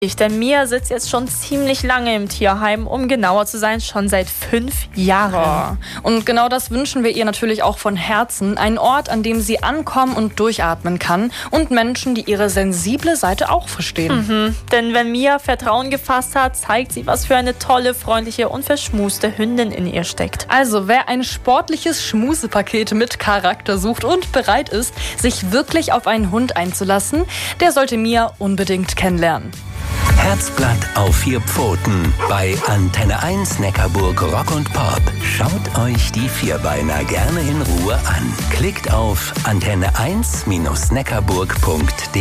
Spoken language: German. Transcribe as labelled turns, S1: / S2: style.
S1: Denn Mia sitzt jetzt schon ziemlich lange im Tierheim, um genauer zu sein, schon seit 5 Jahren.
S2: Und genau das wünschen wir ihr natürlich auch von Herzen. Ein Ort, an dem sie ankommen und durchatmen kann und Menschen, die ihre sensible Seite auch verstehen.
S1: Denn wenn Mia Vertrauen gefasst hat, zeigt sie, was für eine tolle, freundliche und verschmuste Hündin in ihr steckt.
S2: Also wer ein sportliches Schmusepaket mit Charakter sucht und bereit ist, sich wirklich auf einen Hund einzulassen, der sollte Mia unbedingt kennenlernen.
S3: Herzblatt auf 4 Pfoten bei Antenne 1 Neckarburg Rock und Pop. Schaut euch die Vierbeiner gerne in Ruhe an. Klickt auf antenne1-neckarburg.de.